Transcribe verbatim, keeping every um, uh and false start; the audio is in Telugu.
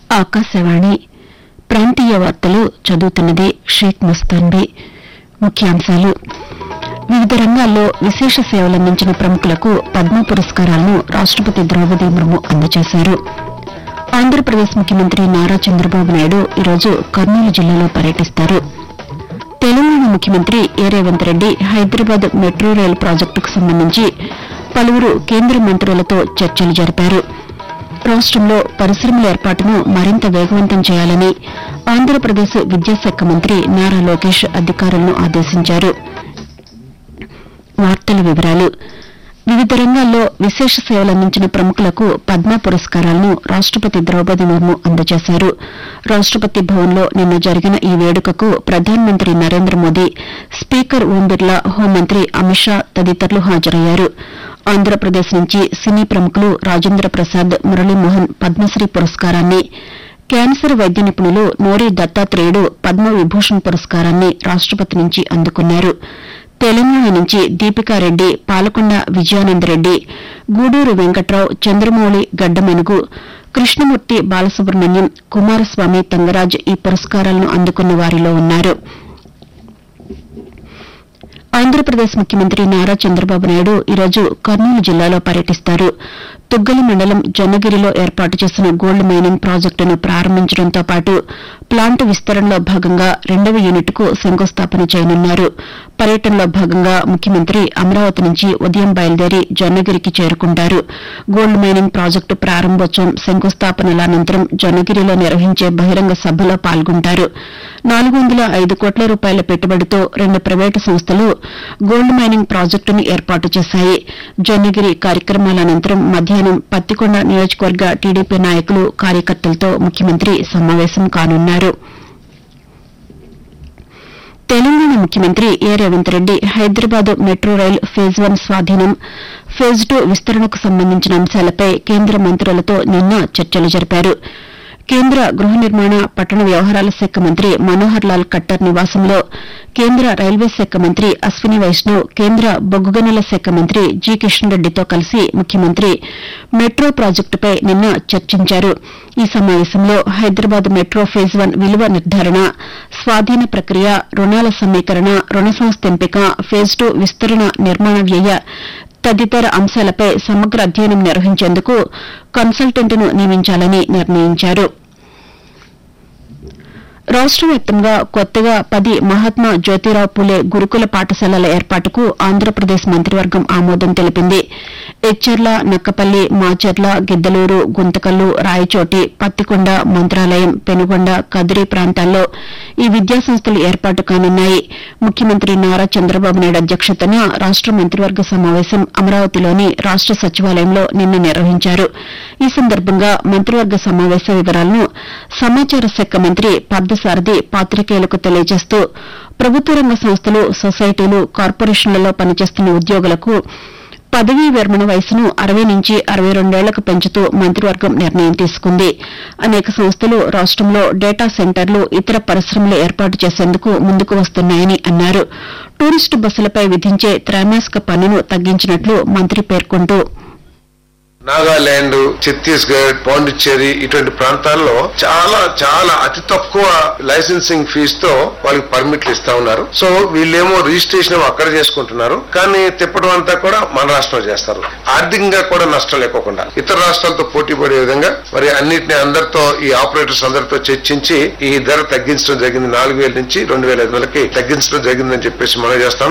ఆకాశవాణి ప్రాంతీయ వార్తలు చదువుతున్నది షేక్ ముస్తాన్బీ. ముఖ్యాంశాలు. వివిధ రంగాల్లో విశేష సేవలందించిన ప్రముఖులకు పద్మ పురస్కారాలను రాష్టపతి ద్రౌపది ముర్ము అందజేశారు. ఆంధ్రప్రదేశ్ ముఖ్యమంత్రి నారా చంద్రబాబు నాయుడు ఈరోజు కర్నూలు జిల్లాలో పర్యటిస్తారు. తెలంగాణ ముఖ్యమంత్రి ఏ రేవంత్ రెడ్డి హైదరాబాద్ మెట్రో రైలు ప్రాజెక్టుకు సంబంధించి పలువురు కేంద్ర మంత్రులతో చర్చలు జరిపారు. రాష్టంలో పరిశ్రమల ఏర్పాటును మరింత వేగవంతం చేయాలని ఆంధ్రప్రదేశ్ విద్యాశాఖ మంత్రి నారా లోకేష్ అధికారులను ఆదేశించారు. వార్తల వివరాలు. వివిధ రంగాల్లో విశేష సేవలందించిన ప్రముఖులకు పద్మ పురస్కారాలను రాష్టపతి ద్రౌపది ముర్ము అందజేశారు. రాష్టపతి భవన్లో నిన్న జరిగిన ఈ వేడుకకు ప్రధానమంత్రి నరేంద్ర మోదీ, స్పీకర్ ఓం బిర్లా, హోంమంత్రి అమిత్ షా తదితరులు హాజరయ్యారు. ఆంధ్రప్రదేశ్ నుంచి సినీ ప్రముఖులు రాజేంద్ర ప్రసాద్, మురళీమోహన్ పద్మశ్రీ పురస్కారాన్ని, క్యాన్సర్ వైద్య నిపుణులు నోరి దత్తాత్రేయుడు పద్మ విభూషణ్ పురస్కారాన్ని రాష్టపతి నుంచి అందుకున్నారు. తెలంగాణ నుంచి దీపికారెడ్డి, పాలకొండ విజయానందరెడ్డి, గూడూరు వెంకట్రావు, చంద్రమౌళి గడ్డమనుగు, కృష్ణమూర్తి బాలసుబ్రహ్మణ్యం, కుమారస్వామి తంగరాజ్ ఈ పురస్కారాలను అందుకున్న వారిలో ఉన్నారు. ఆంధ్రప్రదేశ్ ముఖ్యమంత్రి నారా చంద్రబాబు నాయుడు ఈరోజు కర్నూలు జిల్లాలో పర్యటిస్తారు. తుగ్గలి మండలం జొన్నగిరిలో ఏర్పాటు చేసిన గోల్డ్ మైనింగ్ ప్రాజెక్టును ప్రారంభించడంతో పాటు ప్లాంటు విస్తరణలో భాగంగా రెండవ యూనిట్కు శంకుస్థాపన చేయనున్నారు. పర్యటనలో భాగంగా ముఖ్యమంత్రి అమరావతి నుంచి ఉదయం బయలుదేరి జొన్నగిరికి చేరుకుంటారు. గోల్డ్ మైనింగ్ ప్రాజెక్టు ప్రారంభోత్సవం, శంకుస్థాపనల అనంతరం జొన్నగిరిలో నిర్వహించే బహిరంగ సభలో పాల్గొంటారు. నాలుగు వందల ఐదు కోట్ల రూపాయల పెట్టుబడితో రెండు ప్రైవేటు సంస్థలు గోల్డ్ మైనింగ్ ప్రాజెక్టును ఏర్పాటు చేశాయి. జొన్నగిరి కార్యక్రమాల అనంతరం మధ్యాహ్నం పత్తికొండ నియోజకవర్గ టీడీపీ నాయకులు, కార్యకర్తలతో ముఖ్యమంత్రి సమావేశం కానున్నారు. తెలంగాణ ముఖ్యమంత్రి ఏ రేవంత్ రెడ్డి హైదరాబాద్ మెట్రో రైలు ఫేజ్ వన్ స్వాధీనం, ఫేజ్ టూ విస్తరణకు సంబంధించిన అంశాలపై కేంద్ర మంత్రులతో నిన్న చర్చలు జరిపారు. కేంద్ర గృహ నిర్మాణ, పట్టణ వ్యవహారాల శాఖ మంత్రి మనోహర్ లాల్ ఖట్టర్ నివాసంలో కేంద్ర రైల్వే శాఖ మంత్రి అశ్విని వైష్ణవ్, కేంద్ర బొగ్గు గనుల శాఖ మంత్రి జి కిషన్ రెడ్డితో కలిసి ముఖ్యమంత్రి మెట్రో ప్రాజెక్టుపై నిన్న చర్చించారు. ఈ సమావేశంలో హైదరాబాద్ మెట్రో ఫేజ్ వన్ విలువ నిర్ధారణ, స్వాధీన ప్రక్రియ, రుణాల సమీకరణ, రుణ సంస్థ ఎంపిక, ఫేజ్ టూ విస్తరణ నిర్మాణ వ్యయ తదితర అంశాలపై సమగ్ర అధ్యయనం నిర్వహించేందుకు కన్సల్టెంట్ను నియమించాలని నిర్ణయించారు. రాష్ట వ్యాప్తంగా కొత్తగా పది మహాత్మా జ్యోతిరావు పూలే గురుకుల పాఠశాలల ఏర్పాటుకు ఆంధ్రప్రదేశ్ మంత్రివర్గం ఆమోదం తెలిపింది. ఎచ్చెర్ల, నక్కపల్లి, మాచర్ల, గిద్దలూరు, గుంతకల్లు, రాయచోటి, పత్తికొండ, మంత్రాలయం, పెనుగొండ, కదిరి ప్రాంతాల్లో ఈ విద్యాసంస్థలు ఏర్పాటు కానున్నాయి. ముఖ్యమంత్రి నారా చంద్రబాబు నాయుడు అధ్యక్షతన రాష్ట మంత్రివర్గ సమావేశం అమరావతిలోని రాష్ట సచివాలయంలో నిన్న నిర్వహించారు. ఈ సందర్భంగా మంత్రివర్గ సమావేశ వివరాలను సమాచార శాఖ మంత్రి పార్థసారథి పాతికేయులకు తెలియజేస్తూ ప్రభుత్వ రంగ సంస్థలు, సొసైటీలు, కార్పొరేషన్లలో పనిచేస్తున్న ఉద్యోగులకు పదవీ విరమణ వయసును అరవై నుంచి అరవై రెండేళ్లకు పెంచుతూ మంత్రివర్గం నిర్ణయం తీసుకుంది. అనేక సంస్థలు రాష్టంలో డేటా సెంటర్లు, ఇతర పరిశ్రమలు ఏర్పాటు చేసేందుకు ముందుకు వస్తున్నాయని అన్నారు. టూరిస్టు బస్సులపై విధించే త్రైమాసిక పన్నును తగ్గించినట్లు మంత్రి పేర్కొంటూ, నాగాలాండ్, ఛత్తీస్గఢ్, పాండిచ్చేరి ఇటువంటి ప్రాంతాల్లో చాలా చాలా అతి తక్కువ లైసెన్సింగ్ ఫీజు తో వాళ్ళకి పర్మిట్లు ఇస్తా ఉన్నారు. సో వీళ్ళేమో రిజిస్ట్రేషన్ అక్కడ చేసుకుంటున్నారు, కానీ తిప్పడం అంతా కూడా మన రాష్ట్రంలో చేస్తారు. ఆర్థికంగా కూడా నష్టం లేకోకుండా ఇతర రాష్ట్రాలతో పోటీ పడే విధంగా మరి అన్నింటినీ అందరితో, ఈ ఆపరేటర్స్ అందరితో చర్చించి ఈ ధర తగ్గించడం జరిగింది. నాలుగు వేల నుంచి రెండు వేల ఐదు వందలకి తగ్గించడం జరిగిందని చెప్పేసి మనం చేస్తాం.